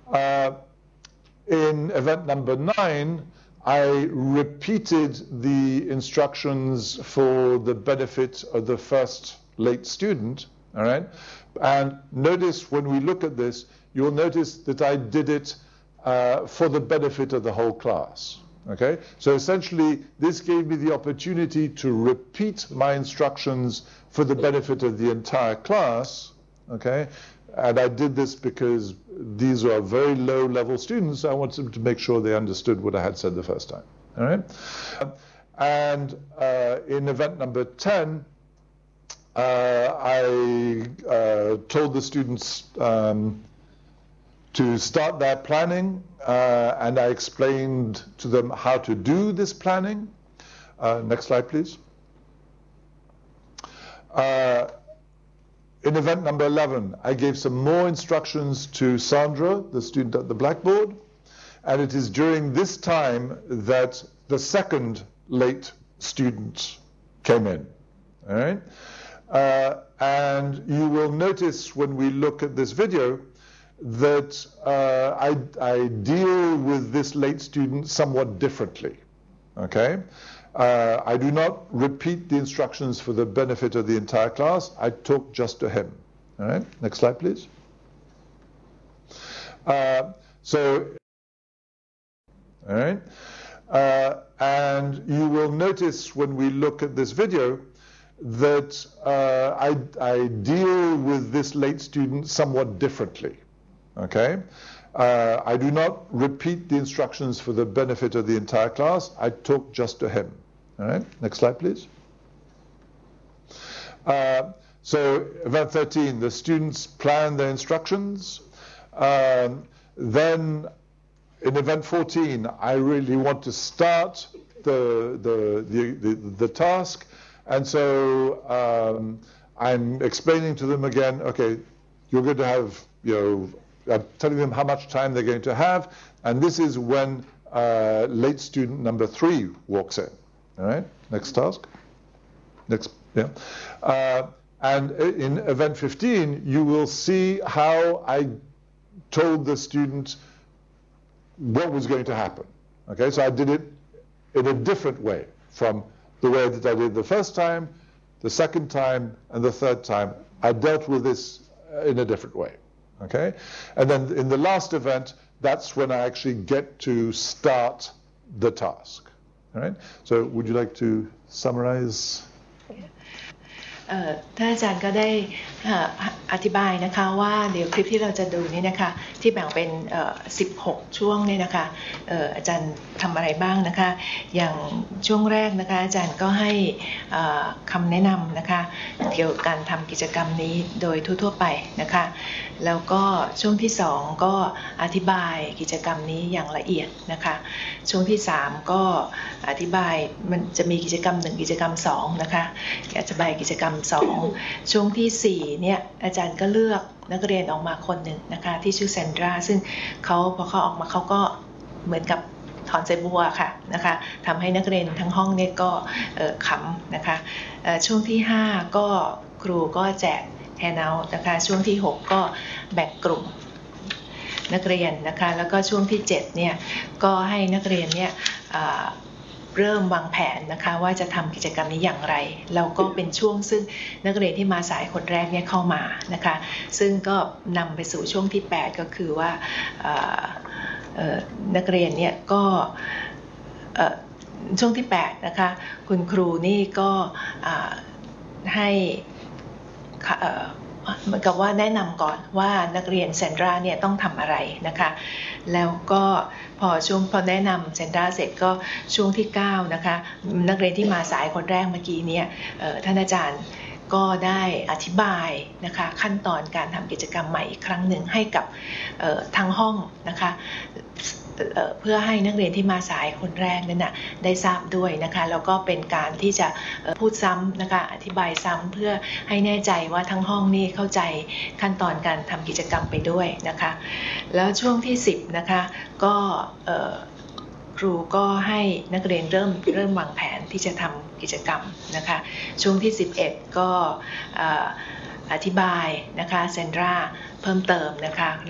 In event number 9, I repeated the instructions for the benefit of the first late student, all right? And notice when we look at this, you'll notice that I did it for the benefit of the whole class, okay? So essentially, this gave me the opportunity to repeat my instructions for the benefit of the entire class, okay? And I did this because these are very low-level students. I wanted them to make sure they understood what I had said the first time, all right? And in event number 10, I told the students to start their planning, and I explained to them how to do this planning. Next slide, please. In event number 11, I gave some more instructions to Sandra, the student at the blackboard, and it is during this time that the second late student came in, all right? And you will notice when we look at this video that I deal with this late student somewhat differently, okay? I do not repeat the instructions for the benefit of the entire class. I talk just to him. All right, next slide, please. All right, and you will notice when we look at this video that I deal with this late student somewhat differently, okay? I do not repeat the instructions for the benefit of the entire class. I talk just to him. All right, next slide, please. So event 13, the students plan their instructions. Then in event 14, I really want to start the task. And so I'm explaining to them again, okay, you're going to have, I'm telling them how much time they're going to have, and this is when late student number 3 walks in. All right, next task. Next, yeah. And in event 15, you will see how I told the student what was going to happen. Okay, so I did it in a different way from the way that I did the first time, the second time, and the third time. I dealt with this in a different way. Okay, and then in the last event, that's when I actually get to start the task. All right, so would you like to summarize? ท่านอาจารย์ก็ได้อธิบายนะคะว่าเดี๋ยวคลิปที่เราจะดูนี่นะคะที่แบ่งเป็น16ช่วงนี่นะคะอาจารย์ทำอะไรบ้างนะคะอย่างช่วงแรกนะคะอาจารย์ก็ให้คำแนะนำนะคะเกี่ยวกับการทำกิจกรรมนี้โดยทั่วๆไปนะคะแล้วก็ช่วงที่2ก็อธิบายกิจกรรมนี้อย่างละเอียดนะคะช่วงที่3ก็อธิบายมันจะมีกิจกรรม1กิจกรรม2นะคะอธิบายกิจกรรม2ช่วงที่4เนี่ยอาจารย์ก็เลือกนักเรียนออกมาคนหนึ่งนะคะที่ชื่อแซนดราซึ่งพอเขาออกมาเขาก็เหมือนกับถอนใจบัวค่ะนะคะทำให้นักเรียนทั้งห้องเนี่ยก็ขำนะคะช่วงที่5ก็ครูก็แจกแฮนด์เอาท์นะคะช่วงที่6ก็แบ่งกลุ่มนักเรียนนะคะแล้วก็ช่วงที่7เนี่ยก็ให้นักเรียนเนี่ยเริ่มวางแผนนะคะว่าจะทำกิจกรรมนี้อย่างไรแล้วก็เป็นช่วงซึ่งนักเรียนที่มาสายคนแรกเนี่ยเข้ามานะคะซึ่งก็นำไปสู่ช่วงที่8ก็คือว่านักเรียนเนี่ยก็ช่วงที่8นะคะคุณครูนี่ก็ให้เหมือนกับว่าแนะนำก่อนว่านักเรียนแซนดราเนี่ยต้องทำอะไรนะคะแล้วก็พอแนะนำแซนดราเสร็จก็ช่วงที่9นะคะนักเรียนที่มาสายคนแรกเมื่อกี้เนี่ยท่านอาจารย์ก็ได้อธิบายนะคะขั้นตอนการทำกิจกรรมใหม่อีกครั้งหนึ่งให้กับทั้งห้องนะคะเพื่อให้นักเรียนที่มาสายคนแรกนั้นได้ทราบด้วยนะคะแล้วก็เป็นการที่จะพูดซ้ำนะคะอธิบายซ้ำเพื่อให้แน่ใจว่าทั้งห้องนี่เข้าใจขั้นตอนการทำกิจกรรมไปด้วยนะคะแล้วช่วงที่10นะคะก็ครูก็ให้นักเรียนเริ่มวางแผนที่จะทำกิจกรรมนะคะช่วงที่11ก็อธิบายนะคะแซนดราเพิ่มเติมนะคะ